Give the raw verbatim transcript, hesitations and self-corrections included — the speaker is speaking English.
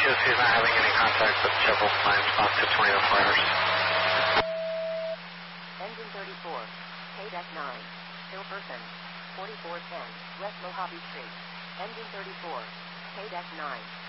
shows he's not having any contact with several flying spots to tornado fires. Engine thirty-four, K D E C nine, still person, forty-four ten, West Mojave Street. Engine thirty-four, K D E C nine.